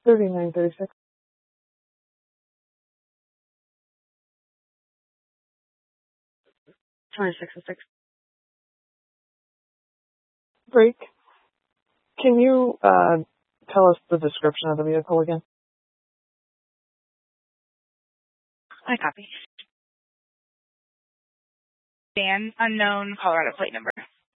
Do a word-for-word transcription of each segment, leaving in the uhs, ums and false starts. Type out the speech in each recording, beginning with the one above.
thirty-nine thirty-six. twenty-six oh six. Break. Can you uh, tell us the description of the vehicle again? I copy. Van, unknown, Colorado plate number.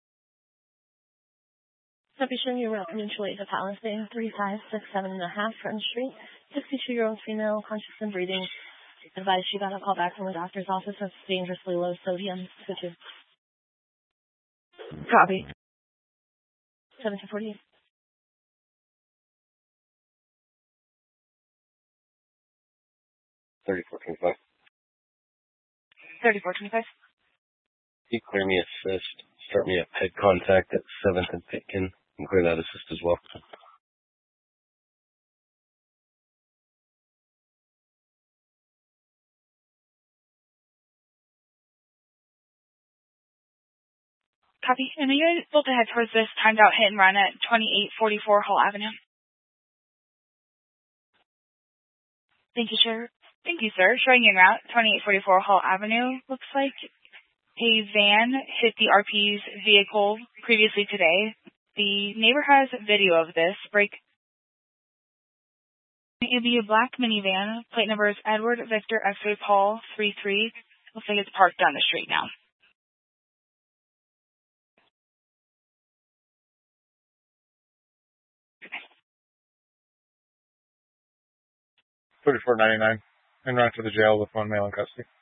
Copy, showing you route mutual aid to Palace Bay, three five six seven and a half Front Street. sixty-two-year-old female, conscious and breathing. Advised she got a call back from the doctor's office of dangerously low sodium. Switches. Copy. seventeen forty-eight. thirty-four twenty-five. thirty-four twenty-five. You clear me assist. Start me up head contact at seventh and Pitkin. And clear that assist as well. Copy. And are you able to head towards this timed out hit and run at twenty-eight forty-four Hull Avenue? Thank you, sir. Thank you, sir. Showing you en route, twenty-eight forty-four Hull Avenue. Looks like a van hit the R P's vehicle previously today. The neighbor has video of this. Break. It'll be a black minivan. Plate number is Edward Victor X-ray Paul three three. Looks like it's parked down the street now. thirty-four ninety-nine. En route to the jail with one male in custody.